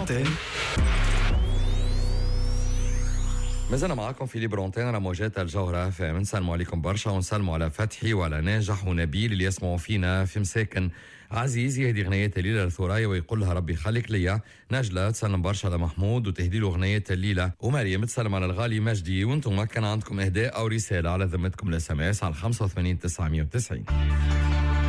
برونتين. مازلنا معاكم في برونتين على موجات الجوهرة. فمنسلموا عليكم برشا ونسلموا على فتحي وعلى ناجح ونبيل اللي يسمعوا فينا في مساكن. عزيزي هذه غنية الليلة لثرايا ويقول لها ربي خليك ليا. نجلة تسلم برشا على محمود وتهدي له غنية الليلة. ومريم تسلم على الغالي مجدي. وانتم كان عندكم اهداء او رسالة على ذمتكم الاس ام اس على 85 990.